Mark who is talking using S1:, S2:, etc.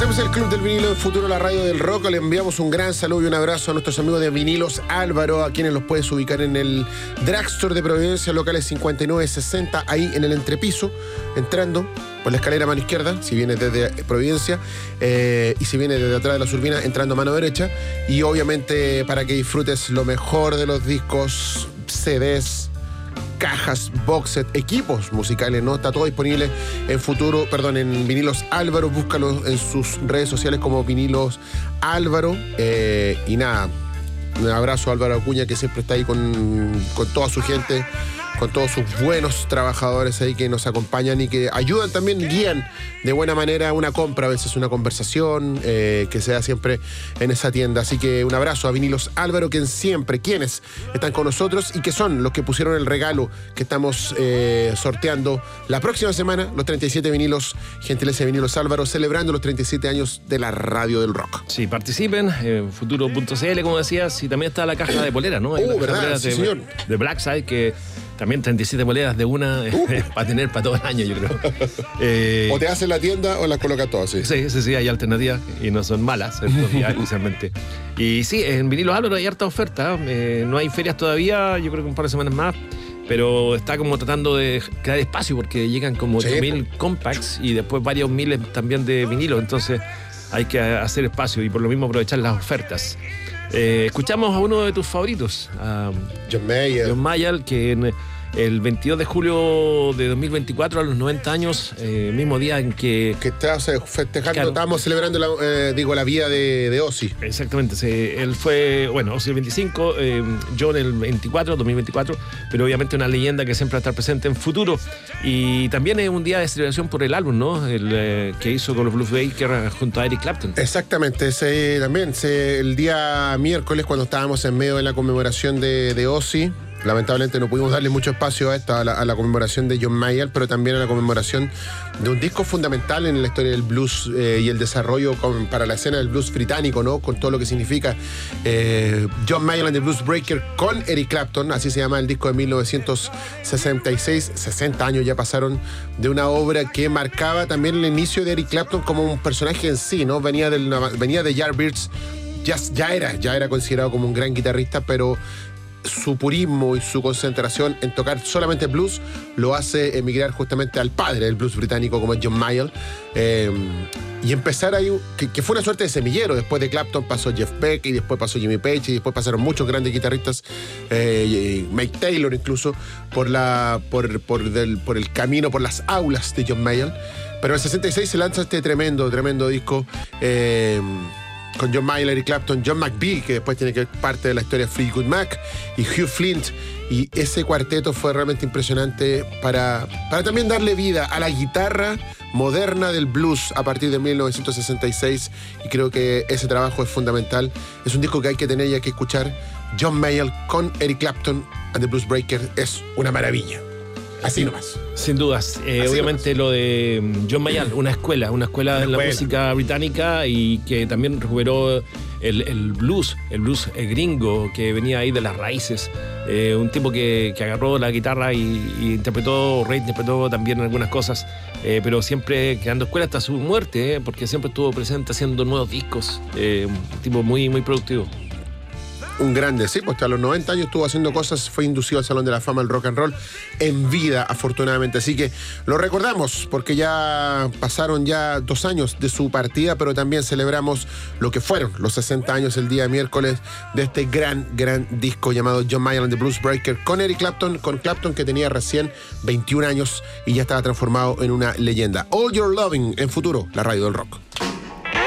S1: Hacemos el Club del Vinilo en Futuro, la radio del rock. Le enviamos un gran saludo y un abrazo a nuestros amigos de Vinilos Álvaro, a quienes los puedes ubicar en el Drugstore de Providencia, locales 5960, ahí en el entrepiso, entrando por la escalera a mano izquierda, si vienes desde Providencia, y si vienes desde atrás de la Urbina, entrando a mano derecha. Y obviamente para que disfrutes lo mejor de los discos, CDs, cajas, box set, equipos musicales, ¿no? Está todo disponible en Vinilos Álvaro. Búscalo en sus redes sociales como Vinilos Álvaro. Y nada, un abrazo a Álvaro Acuña, que siempre está ahí con toda su gente, con todos sus buenos trabajadores ahí que nos acompañan y que ayudan también, guían de buena manera una compra, a veces una conversación, que se da siempre en esa tienda. Así que un abrazo a Vinilos Álvaro, quienes están con nosotros y que son los que pusieron el regalo que estamos sorteando la próxima semana, los 37 vinilos, gentileza de Vinilos Álvaro, celebrando los 37 años de la radio del rock.
S2: Sí, participen, futuro.cl, como decías, y también está la caja de poleras, ¿no?
S1: ¿Verdad? Sí, señor.
S2: De Black Side, que también 37 monedas de una para tener para todo el año, yo creo.
S1: O te hacen la tienda o las colocas todas, sí.
S2: Sí, hay alternativas y no son malas, especialmente. Y sí, en Vinilos Álvaro hay harta oferta. No hay ferias todavía, yo creo que un par de semanas más. Pero está como tratando de crear espacio porque llegan como 8.000 compacts y después varios miles también de vinilos. Entonces hay que hacer espacio y por lo mismo aprovechar las ofertas. Escuchamos a uno de tus favoritos, a
S1: John Mayall,
S2: que el 22 de julio de 2024, a los 90 años, mismo día en que
S1: estás festejando, estábamos celebrando la vida de Ozzy.
S2: Exactamente, él fue, Ozzy el 25, John el 2024, pero obviamente una leyenda que siempre va a estar presente en futuro. Y también es un día de celebración por el álbum, ¿no? El que hizo con los Blues Breakers junto a Eric Clapton.
S1: Exactamente, el día miércoles, cuando estábamos en medio de la conmemoración de Ozzy. Lamentablemente no pudimos darle mucho espacio a la conmemoración de John Mayall, pero también a la conmemoración de un disco fundamental en la historia del blues y el desarrollo para la escena del blues británico, ¿no? Con todo lo que significa John Mayall and the Blues Breakers con Eric Clapton, así se llama el disco de 1966. 60 años ya pasaron de una obra que marcaba también el inicio de Eric Clapton como un personaje en sí, ¿no? Venía de Yardbirds, ya era considerado como un gran guitarrista, pero su purismo y su concentración en tocar solamente blues lo hace emigrar justamente al padre del blues británico, como es John Mayall, y empezar ahí, que fue una suerte de semillero. Después de Clapton pasó Jeff Beck, y después pasó Jimmy Page, y después pasaron muchos grandes guitarristas, Mick Taylor incluso, por el camino, por las aulas de John Mayall. Pero en el 66 se lanza este tremendo disco, con John Mayall, Eric Clapton, John McVie, que después tiene que ser parte de la historia de Fleetwood Mac, y Hugh Flint. Y ese cuarteto fue realmente impresionante para también darle vida a la guitarra moderna del blues a partir de 1966. Y creo que ese trabajo es fundamental. Es un disco que hay que tener y hay que escuchar. John Mayall con Eric Clapton and the Blues Breakers es una maravilla. Así nomás.
S2: Sin dudas. Obviamente lo de John Mayall, una escuela de la música británica, y que también recuperó el blues gringo que venía ahí de las raíces. Un tipo que agarró la guitarra y interpretó también algunas cosas, pero siempre creando escuela hasta su muerte, porque siempre estuvo presente haciendo nuevos discos. Un tipo muy, muy productivo.
S1: Un grande, sí, pues hasta los 90 años estuvo haciendo cosas, fue inducido al Salón de la Fama del Rock and Roll en vida, afortunadamente. Así que lo recordamos porque ya pasaron 2 años de su partida, pero también celebramos lo que fueron los 60 años el día miércoles de este gran disco llamado John Mayall and the Blues Breakers con Eric Clapton, que tenía recién 21 años y ya estaba transformado en una leyenda. All Your Loving en Futuro, la radio del rock.